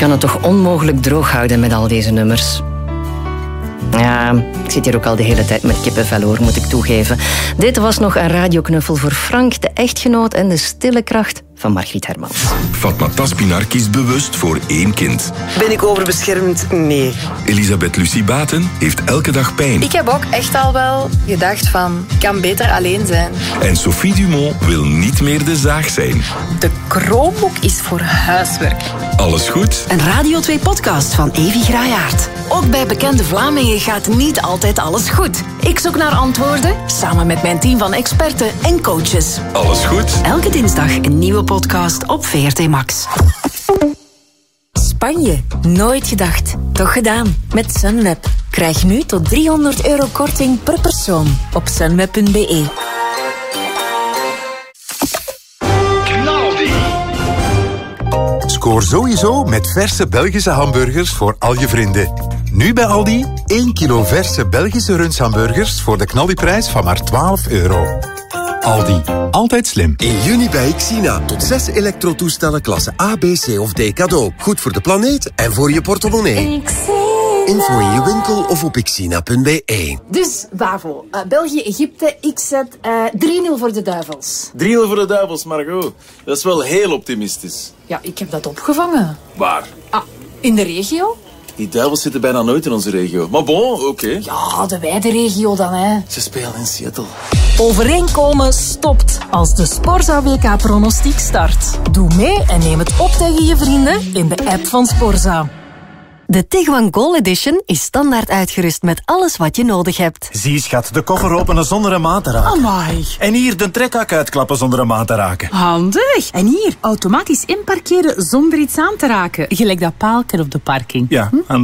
kan het toch onmogelijk droog houden met al deze nummers. Ja, ik zit hier ook al de hele tijd met kippenvel hoor, moet ik toegeven. Dit was nog een radioknuffel voor Frank, de echtgenoot en de stille kracht van Margriet Hermans. Fatma Taspinar kiest bewust voor 1 kind. Ben ik overbeschermd? Nee. Elisabeth Lucie Baten heeft elke dag pijn. Ik heb ook echt al wel gedacht van, ik kan beter alleen zijn. En Sophie Dumont wil niet meer de zaag zijn. De Chromebook is voor huiswerk. Alles goed? Een Radio 2-podcast van Evi Graayaert. Ook bij Bekende Vlamingen gaat niet altijd alles goed. Ik zoek naar antwoorden, samen met mijn team van experten en coaches. Alles goed? Elke dinsdag een nieuwe podcast op VRT Max. Spanje. Nooit gedacht. Toch gedaan. Met Sunweb. Krijg nu tot €300 korting per persoon op sunweb.be. Scoor sowieso met verse Belgische hamburgers voor al je vrienden. Nu bij Aldi 1 kilo verse Belgische rundshamburgers voor de knaldiprijs van maar €12. Aldi, altijd slim. In juni bij Xina. Tot 6 elektrotoestellen klasse A, B, C of D cadeau. Goed voor de planeet en voor je portemonnee. Info in je winkel of op xina.be. Dus, Bavo, België-Egypte, ik zet 3-0 voor de Duivels. 3-0 voor de Duivels, Margot. Dat is wel heel optimistisch. Ja, ik heb dat opgevangen. Waar? Ah, in de regio? Die Duivels zitten bijna nooit in onze regio. Maar bon, oké. Ja, de wijde regio dan, hè. Ze spelen in Seattle. Overeenkomen stopt als de Sporza WK-pronostiek start. Doe mee en neem het op tegen je vrienden in de app van Sporza. De Tiguan Goal Edition is standaard uitgerust met alles wat je nodig hebt. Zie, schat, de koffer openen zonder een maat te raken. Amai. En hier de trekhak uitklappen zonder een maat te raken. Handig. En hier, automatisch inparkeren zonder iets aan te raken. Gelijk dat paalken op de parking. Ja,